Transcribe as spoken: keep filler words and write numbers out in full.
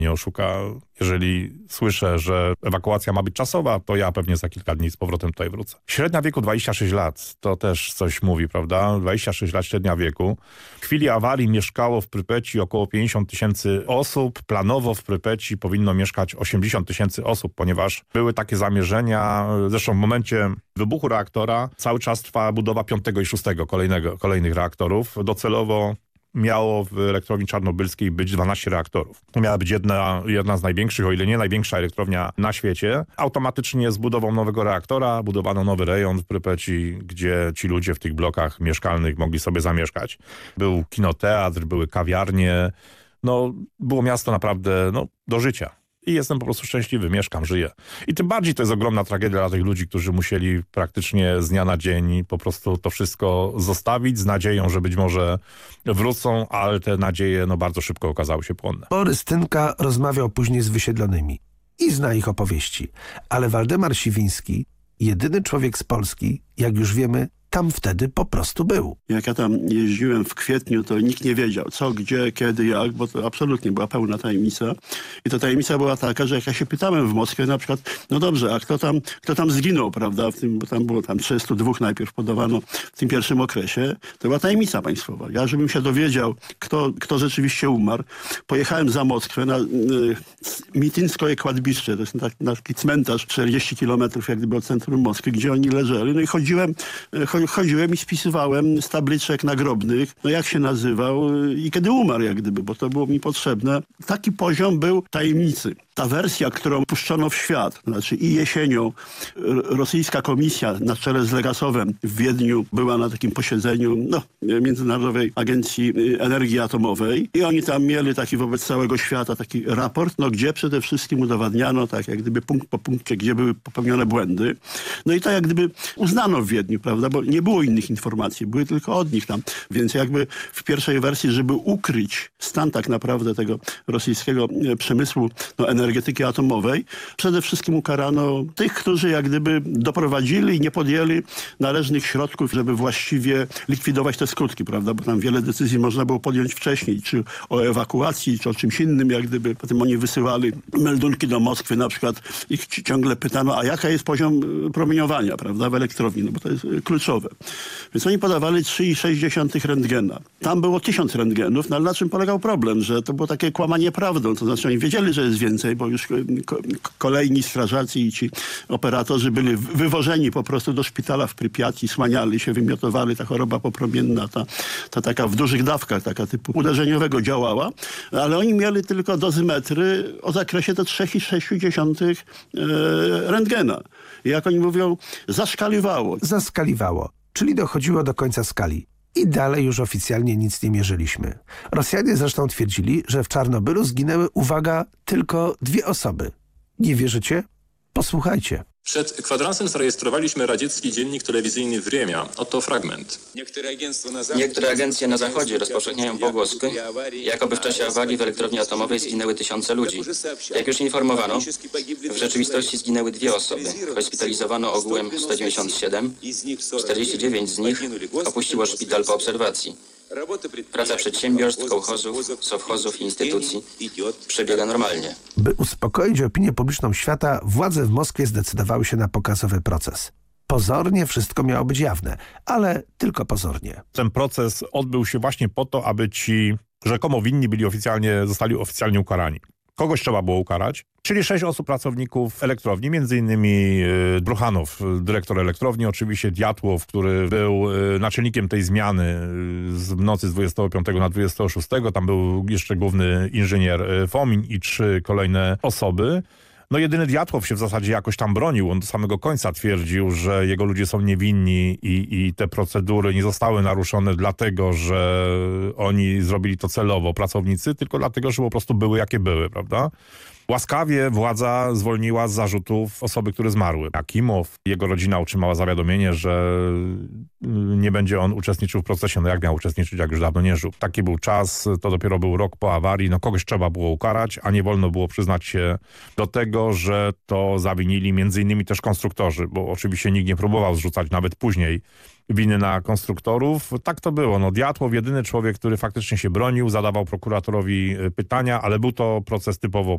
nie oszuka. Jeżeli słyszę, że ewakuacja ma być czasowa, to ja pewnie za kilka dni z powrotem tutaj wrócę. Średnia wieku dwadzieścia sześć lat, to też coś mówi, prawda? dwadzieścia sześć lat średnia wieku. W chwili awarii mieszkało w Prypeci około pięćdziesiąt tysięcy osób. Planowo w Prypeci powinno mieszkać osiemdziesiąt tysięcy osób, ponieważ były takie zamierzenia. Zresztą w momencie wybuchu reaktora cały czas trwa budowa piątego i szóstego kolejnego, kolejnych reaktorów. Docelowo miało w elektrowni czarnobylskiej być dwanaście reaktorów. To miała być jedna, jedna z największych, o ile nie największa elektrownia na świecie. Automatycznie z budową nowego reaktora budowano nowy rejon w Prypeci, gdzie ci ludzie w tych blokach mieszkalnych mogli sobie zamieszkać. Był kinoteatr, były kawiarnie. No, było miasto naprawdę no, do życia. I jestem po prostu szczęśliwy, mieszkam, żyję. I tym bardziej to jest ogromna tragedia dla tych ludzi, którzy musieli praktycznie z dnia na dzień po prostu to wszystko zostawić z nadzieją, że być może wrócą, ale te nadzieje no, bardzo szybko okazały się płonne. Borys Tynka rozmawiał później z wysiedlonymi i zna ich opowieści. Ale Waldemar Siwiński, jedyny człowiek z Polski, jak już wiemy, tam wtedy po prostu był. Jak ja tam jeździłem w kwietniu, to nikt nie wiedział co, gdzie, kiedy, jak, bo to absolutnie była pełna tajemnica. I ta tajemnica była taka, że jak ja się pytałem w Moskwie na przykład, no dobrze, a kto tam, kto tam zginął, prawda, w tym, bo tam było tam trzystu dwóch najpierw podawano w tym pierwszym okresie, to była tajemnica państwowa. Ja, żebym się dowiedział, kto, kto rzeczywiście umarł, pojechałem za Moskwę na y, Mitynskoje Kładbiszcze, to jest taki cmentarz czterdzieści kilometrów jak gdyby od centrum Moskwy, gdzie oni leżeli. No i chodziłem, cho chodziłem i spisywałem z tabliczek nagrobnych, no jak się nazywał i kiedy umarł jak gdyby, bo to było mi potrzebne. Taki poziom był tajemnicy. Ta wersja, którą puszczono w świat, znaczy i jesienią rosyjska komisja na czele z Legasowem w Wiedniu była na takim posiedzeniu no, Międzynarodowej Agencji Energii Atomowej i oni tam mieli taki wobec całego świata taki raport, no gdzie przede wszystkim udowadniano tak jak gdyby punkt po punkcie, gdzie były popełnione błędy. No i tak jak gdyby uznano w Wiedniu, prawda, bo nie było innych informacji, były tylko od nich tam. Więc jakby w pierwszej wersji, żeby ukryć stan tak naprawdę tego rosyjskiego przemysłu no, energetyki atomowej, przede wszystkim ukarano tych, którzy jak gdyby doprowadzili i nie podjęli należnych środków, żeby właściwie likwidować te skutki, prawda, bo tam wiele decyzji można było podjąć wcześniej, czy o ewakuacji, czy o czymś innym, jak gdyby potem oni wysyłali meldunki do Moskwy, na przykład ich ciągle pytano, a jaka jest poziom promieniowania, prawda, w elektrowni, no bo to jest kluczowe. Więc oni podawali trzy i sześć dziesiątych rentgena. Tam było tysiąc rentgenów, no ale na czym polegał problem, że to było takie kłamanie prawdą, to znaczy oni wiedzieli, że jest więcej, bo już kolejni strażacy i ci operatorzy byli wywożeni po prostu do szpitala w Prypiaci, słaniali się, wymiotowali, ta choroba popromienna, ta, ta taka w dużych dawkach, taka typu uderzeniowego działała, ale oni mieli tylko dozymetry o zakresie do trzy i sześć dziesiątych e, rentgena. I jak oni mówią, zaszkaliwało. Zaskaliwało, czyli dochodziło do końca skali. I dalej już oficjalnie nic nie mierzyliśmy. Rosjanie zresztą twierdzili, że w Czarnobylu zginęły, uwaga, tylko dwie osoby. Nie wierzycie? Posłuchajcie. Przed kwadransem zarejestrowaliśmy radziecki dziennik telewizyjny Wremia. Oto fragment. Niektóre agencje na Zachodzie rozpowszechniają pogłoski, jakoby w czasie awarii w elektrowni atomowej zginęły tysiące ludzi. Jak już informowano, w rzeczywistości zginęły dwie osoby. Hospitalizowano ogółem sto dziewięćdziesiąt siedem, czterdzieści dziewięć z nich opuściło szpital po obserwacji. Praca przedsiębiorstw, kołchozów, sowchozów i instytucji przebiega normalnie. By uspokoić opinię publiczną świata, władze w Moskwie zdecydowały się na pokazowy proces. Pozornie wszystko miało być jawne, ale tylko pozornie. Ten proces odbył się właśnie po to, aby ci rzekomo winni byli oficjalnie, zostali oficjalnie ukarani. Kogoś trzeba było ukarać, czyli sześć osób pracowników elektrowni, między innymi Bruchanow, dyrektor elektrowni, oczywiście Diatłow, który był naczelnikiem tej zmiany z nocy z dwudziestego piątego na dwudziestego szóstego. Tam był jeszcze główny inżynier Fomin i trzy kolejne osoby. No jedyny Diatłow się w zasadzie jakoś tam bronił. On do samego końca twierdził, że jego ludzie są niewinni i, i te procedury nie zostały naruszone dlatego, że oni zrobili to celowo, pracownicy, tylko dlatego, że po prostu były jakie były, prawda? Łaskawie władza zwolniła z zarzutów osoby, które zmarły. Akimow, jego rodzina otrzymała zawiadomienie, że nie będzie on uczestniczył w procesie. No jak miał uczestniczyć, jak już dawno nie żył. Taki był czas, to dopiero był rok po awarii. No kogoś trzeba było ukarać, a nie wolno było przyznać się do tego, że to zawinili między innymi też konstruktorzy, bo oczywiście nikt nie próbował zrzucać nawet później winy na konstruktorów. Tak to było. No, Diatłow, jedyny człowiek, który faktycznie się bronił, zadawał prokuratorowi pytania, ale był to proces typowo